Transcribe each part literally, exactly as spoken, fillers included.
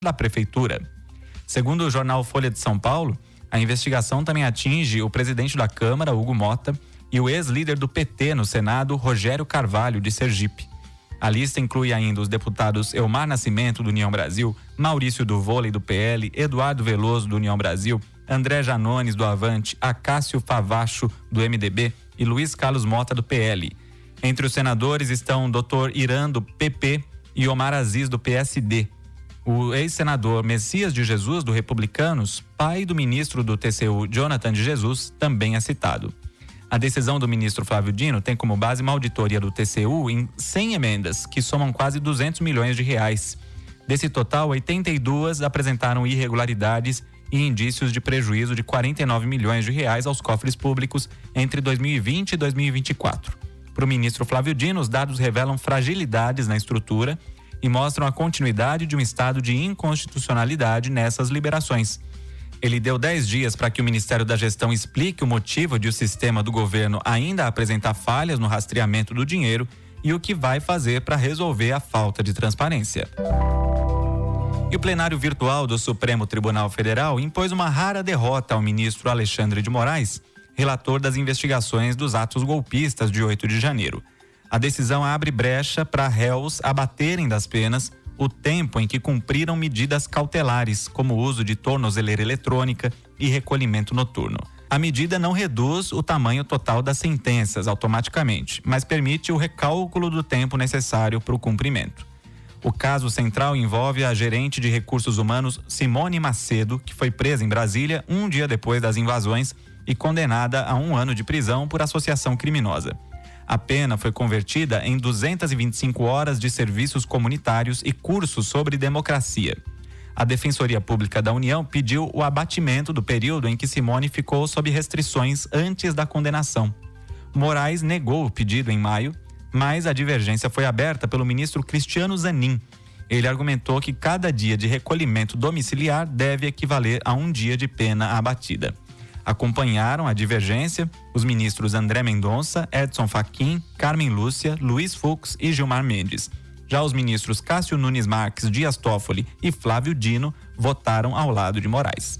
da prefeitura. Segundo o jornal Folha de São Paulo, a investigação também atinge o presidente da Câmara, Hugo Mota, e o ex-líder do P T no Senado, Rogério Carvalho, de Sergipe. A lista inclui ainda os deputados Elmar Nascimento, do União Brasil, Maurício do Vôlei, do P L, Eduardo Veloso, do União Brasil, André Janones, do Avante, Acácio Favacho, do M D B e Luiz Carlos Mota, do P L. Entre os senadores estão doutor Irã, do P P, e Omar Aziz, do P S D. O ex-senador Messias de Jesus, do Republicanos, pai do ministro do T C U, Jonathan de Jesus, também é citado. A decisão do ministro Flávio Dino tem como base uma auditoria do T C U em cem emendas, que somam quase duzentos milhões de reais. Desse total, oitenta e duas apresentaram irregularidades e indícios de prejuízo de quarenta e nove milhões de reais aos cofres públicos entre dois mil e vinte e dois mil e vinte e quatro. Para o ministro Flávio Dino, os dados revelam fragilidades na estrutura e mostram a continuidade de um estado de inconstitucionalidade nessas liberações. Ele deu dez dias para que o Ministério da Gestão explique o motivo de o sistema do governo ainda apresentar falhas no rastreamento do dinheiro e o que vai fazer para resolver a falta de transparência. E o plenário virtual do Supremo Tribunal Federal impôs uma rara derrota ao ministro Alexandre de Moraes, relator das investigações dos atos golpistas de oito de janeiro. A decisão abre brecha para réus abaterem das penas o tempo em que cumpriram medidas cautelares, como o uso de tornozeleira eletrônica e recolhimento noturno. A medida não reduz o tamanho total das sentenças automaticamente, mas permite o recálculo do tempo necessário para o cumprimento. O caso central envolve a gerente de recursos humanos Simone Macedo, que foi presa em Brasília um dia depois das invasões e condenada a um ano de prisão por associação criminosa. A pena foi convertida em duzentas e vinte e cinco horas de serviços comunitários e cursos sobre democracia. A Defensoria Pública da União pediu o abatimento do período em que Simone ficou sob restrições antes da condenação. Moraes negou o pedido em maio, mas a divergência foi aberta pelo ministro Cristiano Zanin. Ele argumentou que cada dia de recolhimento domiciliar deve equivaler a um dia de pena abatida. Acompanharam a divergência os ministros André Mendonça, Edson Fachin, Carmen Lúcia, Luiz Fux e Gilmar Mendes. Já os ministros Cássio Nunes Marques, Dias Toffoli e Flávio Dino votaram ao lado de Moraes.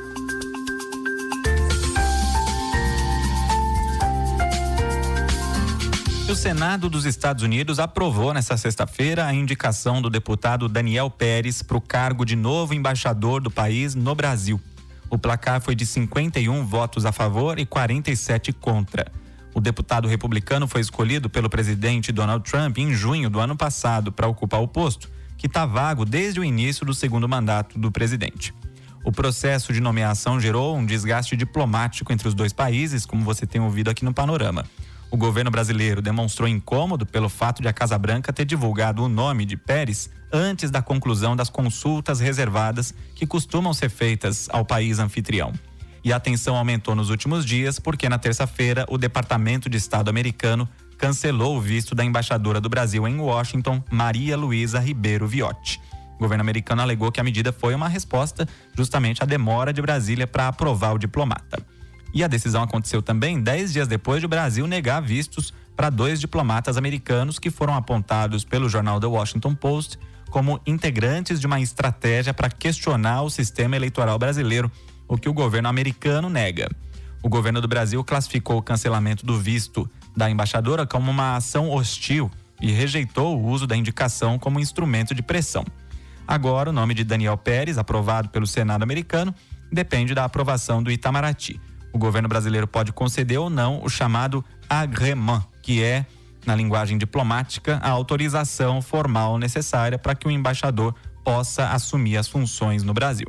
O Senado dos Estados Unidos aprovou nesta sexta-feira a indicação do deputado Daniel Pérez para o cargo de novo embaixador do país no Brasil. O placar foi de cinquenta e um votos a favor e quarenta e sete contra. O deputado republicano foi escolhido pelo presidente Donald Trump em junho do ano passado para ocupar o posto, que está vago desde o início do segundo mandato do presidente. O processo de nomeação gerou um desgaste diplomático entre os dois países, como você tem ouvido aqui no Panorama. O governo brasileiro demonstrou incômodo pelo fato de a Casa Branca ter divulgado o nome de Pérez antes da conclusão das consultas reservadas que costumam ser feitas ao país anfitrião. E a tensão aumentou nos últimos dias porque na terça-feira o Departamento de Estado americano cancelou o visto da embaixadora do Brasil em Washington, Maria Luísa Ribeiro Viotti. O governo americano alegou que a medida foi uma resposta justamente à demora de Brasília para aprovar o diplomata. E a decisão aconteceu também dez dias depois de o Brasil negar vistos para dois diplomatas americanos que foram apontados pelo jornal The Washington Post como integrantes de uma estratégia para questionar o sistema eleitoral brasileiro, o que o governo americano nega. O governo do Brasil classificou o cancelamento do visto da embaixadora como uma ação hostil e rejeitou o uso da indicação como instrumento de pressão. Agora, o nome de Daniel Pérez, aprovado pelo Senado americano, depende da aprovação do Itamaraty. O governo brasileiro pode conceder ou não o chamado agrément, que é, na linguagem diplomática, a autorização formal necessária para que o embaixador possa assumir as funções no Brasil.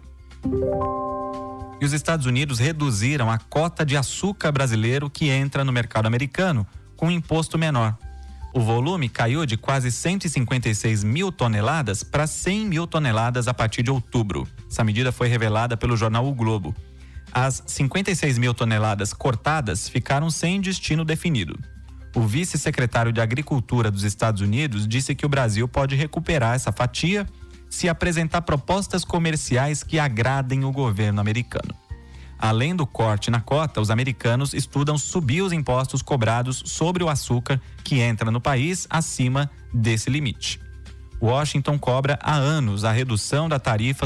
E os Estados Unidos reduziram a cota de açúcar brasileiro que entra no mercado americano com um imposto menor. O volume caiu de quase cento e cinquenta e seis mil toneladas para cem mil toneladas a partir de outubro. Essa medida foi revelada pelo jornal O Globo. As cinquenta e seis mil toneladas cortadas ficaram sem destino definido. O vice-secretário de Agricultura dos Estados Unidos disse que o Brasil pode recuperar essa fatia se apresentar propostas comerciais que agradem o governo americano. Além do corte na cota, os americanos estudam subir os impostos cobrados sobre o açúcar que entra no país acima desse limite. Washington cobra há anos a redução da tarifa